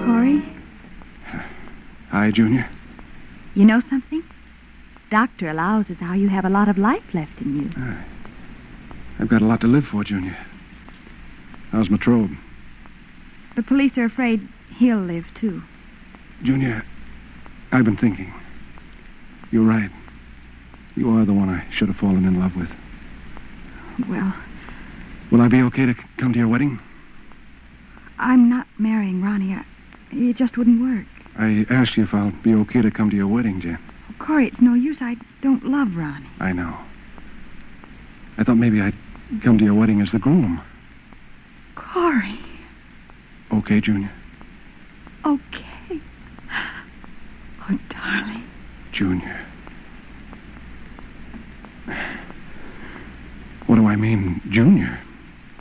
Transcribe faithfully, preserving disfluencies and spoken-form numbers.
Corey? Hi, Junior. You know something? Doctor allows us how you have a lot of life left in you. Uh, I've got a lot to live for, Junior. How's Matrobe? The police are afraid he'll live, too. Junior, I've been thinking. You're right. You are the one I should have fallen in love with. Well... Will I be okay to c- come to your wedding? I'm not marrying Ronnie. I, it just wouldn't work. I asked you if I'll be okay to come to your wedding, Jen. Oh, Corey, it's no use. I don't love Ronnie. I know. I thought maybe I'd come to your wedding as the groom. Corey. Okay, Junior? Okay. Oh, darling. Junior. What do I mean, Junior?